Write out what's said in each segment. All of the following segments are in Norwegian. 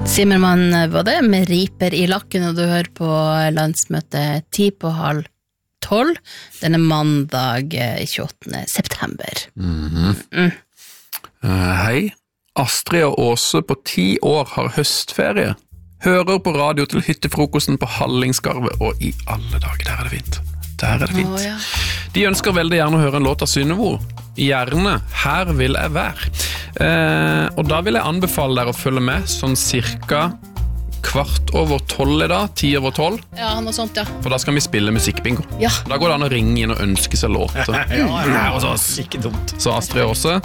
Simmermann var det med riper I lakken, og du hører på landsmøtet 11:30 denne mandag 28. september. Hei, Astrid og Åse på 10 år har høstferie. Hører på radio til hyttefrokosten på Hallingskarvet, og I alle dager, der det fint. Der det fint. Ja. De ønsker veldig gjerne å høre en låt av Synnøve. Gjerne, her vil jeg være. Og da vil jeg anbefale dere å følge med, sånn cirka 11:15 I dag, 10:12. Ja, noe sånt, ja. For da skal vi spille musikkbingo. Ja. Da går det an å ringe inn og ønske seg låter. Ja, ikke dumt. Så Astrid også,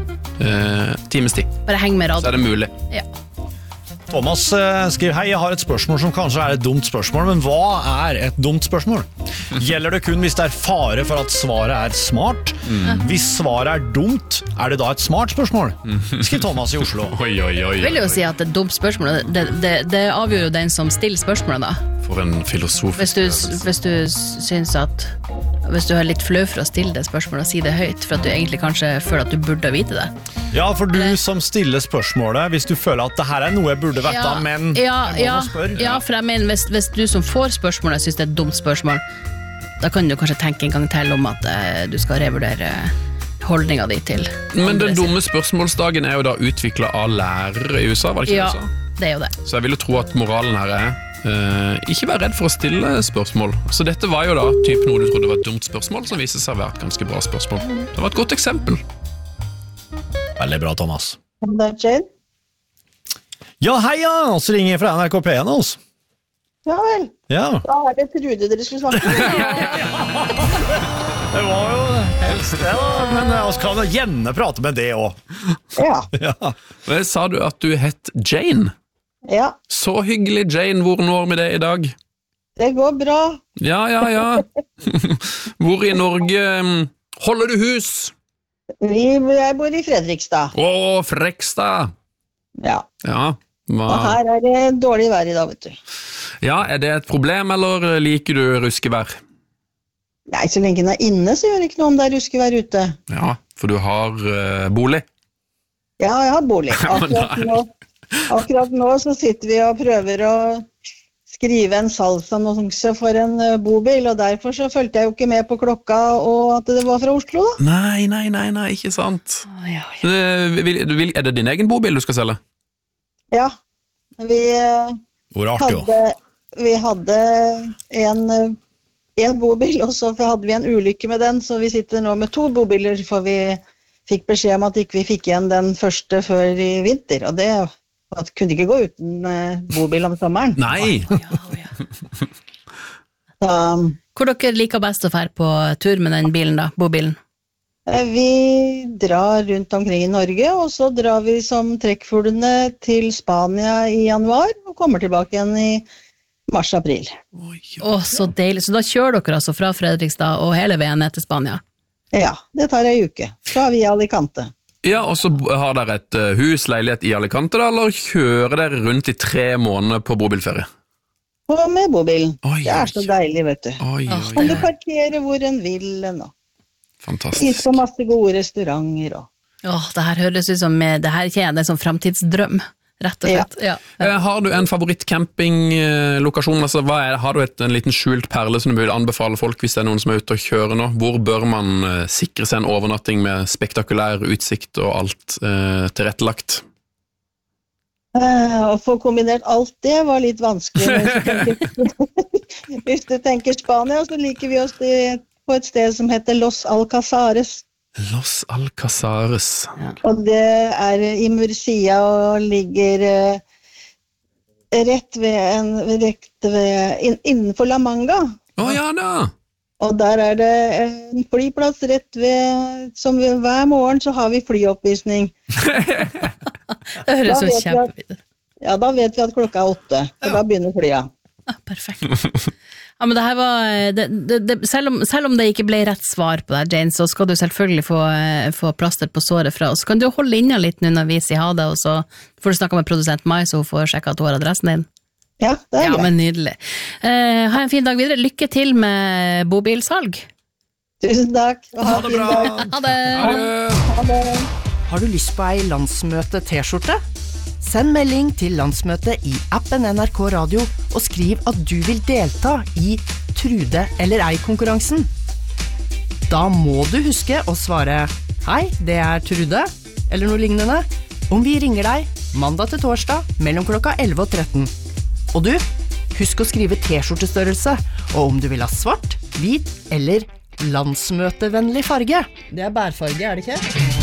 times tid. Bare heng med Så radio. det mulig. Ja. Thomas skriver, hei, jeg har et spørsmål som kanskje et dumt spørsmål, men hva et dumt spørsmål? Gjelder det kun hvis det fare for at svaret smart? Hvis svaret dumt, det da et smart spørsmål? Skriver Thomas I Oslo. Oi. Jeg vil jo si at et dumt spørsmål, det avgjør jo den som stiller spørsmålet da. For en filosofisk Hvis du synes at hvis du litt flau for å stille det spørsmålet og si det høyt, for at du egentlig kanskje føler at du burde vite det. Ja, for du som stiller spørsmålet, hvis du føler at det her noe jeg burde vite, men jeg må spørre. Ja, for jeg mener, hvis du som får spørsmålet synes det et dumt spørsmål, da kan du kanskje tenke en gang til om at du skal revurdere holdningen din til. Men den dumme spørsmålsdagen jo da utviklet av lærere I USA, var det ikke Ja, det du sa? det jo det. Så jeg ville tro at moralen her ikke vær redd for å stille spørsmål. Så dette var jo da typ noe du trodde var et dumt spørsmål, som viser seg å være et ganske bra spørsmål. Det var et godt eksempel. Veldig bra, Thomas. Det Jane. Ja, hei, ja, og så ringer jeg fra NRK P1 hos. Ja vel, Ja, da det Trude dere skulle snakke med. det var jo helst det da, men vi kan jo gjerne prate med det også. Ja, Ja. Sa du at du het Jane? ja, Så hyggelig, Jane. Hvor når vi det I dag? det går bra. Ja. Hvor I Norge holder du hus? Jeg bor I Fredrikstad. Å, Frekstad. Ja, Ja, og her det dårlig vær I dag, vet du. ja, det et problem, eller liker du ruskevær? Nei, så lenge den inne, så gjør det ikke noe om det ruskevær ute. Ja, for du har bolig. Ja, jeg har bolig. Akkurat nå så sitter vi og prøver å skrive en salgsannonse for en bobil, og derfor så følte jeg jo ikke med på klokka og at det var fra Oslo da. Nei, ikke sant. Ja. Det din egen bobil du skal selge? Ja, Hvor artig jo. vi hadde en bobil, og så hadde vi en ulykke med den, så vi sitter nå med 2 bobiler, for vi fikk beskjed om at ikke vi fikk igjen den første før I vinter, og det kunne ikke gå uten bobil om sommeren. Nei. Så, Hvor dere liker best å fære på tur med den bilen da, bobilen? vi drar rundt omkring I Norge, og så drar vi som trekkfuglene til Spania I januar, og kommer tilbake igjen I mars-april. Så deilig. Så da kjører dere altså fra Fredrikstad og hele veien ned til Spania? Ja, det tar en uke. Så har vi Alicante. Ja, og så har dere et hus, leilighet I Alicante da, eller kjører dere rundt I 3 måneder på bobilferie? Og med bobilen. Oi, Det så deilig, vet du. Oi. Kan du parkere hvor en vil nå? Fantastisk. Så masse gode restauranter og... Det her høres ut som, det her kjenner jeg som fremtidsdrøm, rett og slett. Ja. Har du en favorittcampinglokasjon? Altså, har du en liten skjult perle som du vil anbefale folk hvis det noen som ute og kjører nå? Hvor bør man sikre seg en overnatting med spektakulær utsikt og alt tilrettelagt? Å få kombinert alt det var litt vanskelig. Hvis du tenker Spania, så liker vi oss på et sted som heter Los Alcazares. Los Alcazares. Og det I Murcia og ligger rett ved innenfor La Manga. Ja da! Og der det en flyplass rett ved, som hver morgen så har vi flyoppvisning. Det høres jo kjempefint. Ja, da vet vi at klokka 8, så da begynner flya. Perfekt. Ja, men det her var, selv om det ikke ble rett svar på det, Jane, så skal du selvfølgelig få plaster på såret fra oss. Kan du holde inne litt nå når vi sier ha det, og så får du snakke med produsent Mai, så hun får sjekke at du har adressen din? Ja, det greit. Ja, men nydelig. Ha en fin dag videre. Lykke til med bobilsalg. Tusen takk. Ha det bra. Ha det. Ha det. Har du lyst på ei landsmøte-t-skjorte? Send melding til landsmøtet i appen NRK Radio og skriv at du vil delta i Trude eller ei-konkurransen. Da må du huske å svare «Hei, det Trude», eller noe lignende, om vi ringer deg mandag til torsdag mellom klokka 11 og 13. Og du, husk å skrive t-skjortestørrelse, og om du vil ha svart, hvit eller landsmøtevennlig farge. Det bærfarge, det ikke?